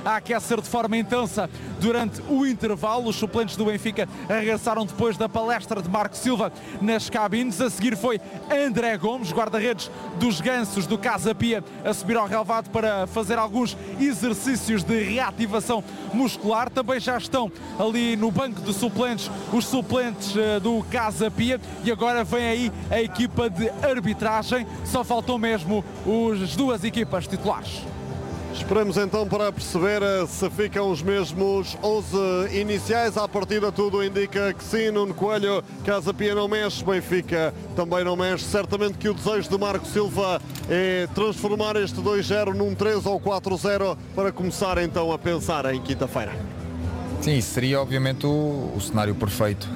a aquecer de forma intensa durante o intervalo. Os suplentes do Benfica regressaram depois da palestra de Marco Silva nas cabines. A seguir foi André Gomes, guarda-redes dos Gansos do Casa Pia, a subir ao relvado para fazer alguns exercícios de reativação muscular. Também já estão ali no banco de suplentes os suplentes do Casa Pia, e agora vem aí a equipa de arbitragem. Só faltam mesmo as duas equipas titulares. Esperamos então para perceber se ficam os mesmos 11 iniciais. À partida tudo indica que sim. Nuno Coelho, Casa Pia não mexe, Benfica também não mexe. Certamente que o desejo de Marco Silva é transformar este 2-0 num 3 ou 4-0 para começar então a pensar em quinta-feira. Sim, isso seria obviamente o cenário perfeito.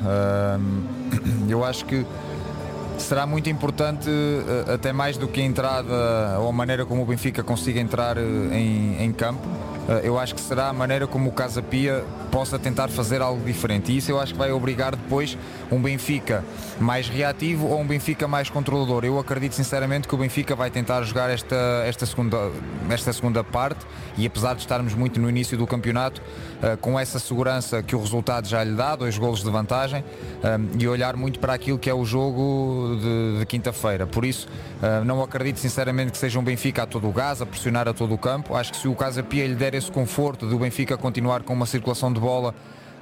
Eu acho que será muito importante, até mais do que a entrada ou a maneira como o Benfica consiga entrar em campo. Eu acho que será a maneira como o Casa Pia possa tentar fazer algo diferente, e isso eu acho que vai obrigar depois um Benfica mais reativo ou um Benfica mais controlador. Eu acredito sinceramente que o Benfica vai tentar jogar esta segunda parte, e apesar de estarmos muito no início do campeonato, com essa segurança que o resultado já lhe dá, 2 golos de vantagem, e olhar muito para aquilo que é o jogo de quinta-feira. Por isso não acredito sinceramente que seja um Benfica a todo o gás, a pressionar a todo o campo. Acho que se o Casa Pia lhe der esse conforto do Benfica continuar com uma circulação de bola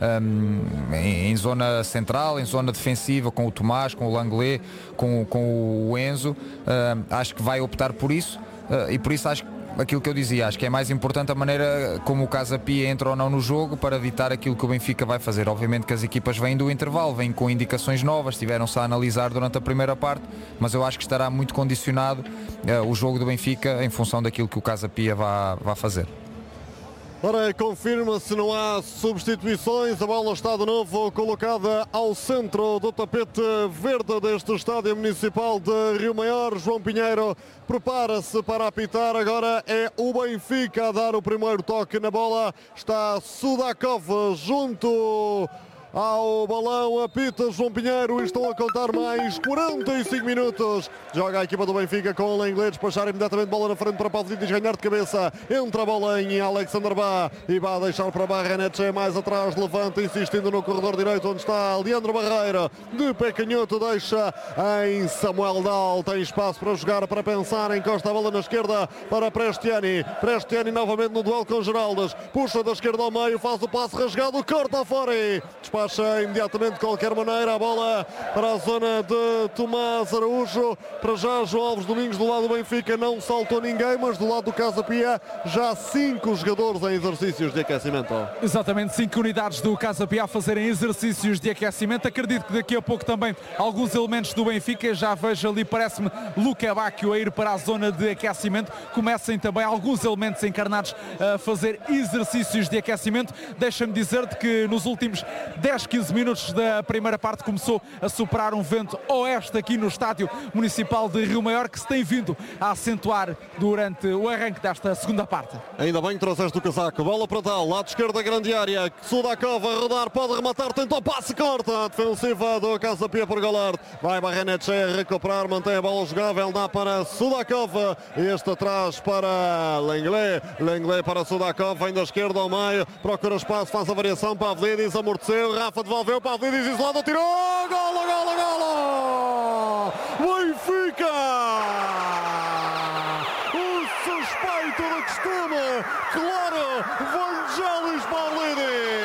em zona central, em zona defensiva, com o Tomás, com o Langlais, com o Enzo, acho que vai optar por isso, e por isso acho que aquilo que eu dizia, acho que é mais importante a maneira como o Casa Pia entra ou não no jogo para ditar aquilo que o Benfica vai fazer. Obviamente que as equipas vêm do intervalo, vêm com indicações novas, estiveram-se a analisar durante a primeira parte, mas eu acho que estará muito condicionado o jogo do Benfica em função daquilo que o Casa Pia vai fazer. Ora, confirma-se, não há substituições. A bola está de novo colocada ao centro do tapete verde deste estádio municipal de Rio Maior. João Pinheiro prepara-se para apitar. Agora é o Benfica a dar o primeiro toque na bola. Está Sudakov junto ao balão, apita João Pinheiro, e estão a contar mais 45 minutos. Joga a equipa do Benfica com o Langlais, despachar imediatamente bola na frente para Pavlidis, ganhar de cabeça, entra a bola em Alexander Bá e vai deixar para Barrenetxe mais atrás, levanta, insistindo no corredor direito onde está Leandro Barreira, de pé canhoto, deixa em Samuel Dal, tem espaço para jogar, para pensar, encosta a bola na esquerda para Prestiani novamente no duelo com Geraldes, puxa da esquerda ao meio, faz o passe rasgado, corta fora e despacha imediatamente de qualquer maneira a bola para a zona de Tomás Araújo. Para já João Alves Domingos do lado do Benfica não saltou ninguém, mas do lado do Casa Pia já 5 jogadores em exercícios de aquecimento. Exatamente, 5 unidades do Casa Pia a fazerem exercícios de aquecimento. Acredito que daqui a pouco também alguns elementos do Benfica, já vejo ali, parece-me, Luca Bacchio a ir para a zona de aquecimento. Comecem também alguns elementos encarnados a fazer exercícios de aquecimento. Deixa-me dizer-te que nos últimos 10-15 minutos da primeira parte começou a soprar um vento oeste aqui no estádio municipal de Rio Maior, que se tem vindo a acentuar durante o arranque desta segunda parte. Ainda bem que trouxeste o casaco, bola para tal, lado esquerda, grande área, Sudakov a rodar, pode rematar, tentou passe, corta, a defensiva do Casa Pia por Golard, vai Barrenetxe a recuperar, mantém a bola jogável, dá para Sudakov, este atrás para Langlais para Sudakov, vem da esquerda ao meio, procura espaço, faz a variação, Pavlidis amorteceu, Rafa devolveu, Pavlidis isolado, tirou, golo! Benfica! O suspeito do costume, claro,